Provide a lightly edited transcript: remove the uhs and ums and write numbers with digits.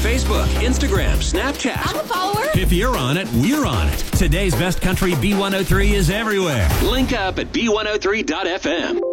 Facebook, Instagram, Snapchat. I'm a follower. If you're on it, we're on it. Today's best country B103 is everywhere. Link up at B103.fm.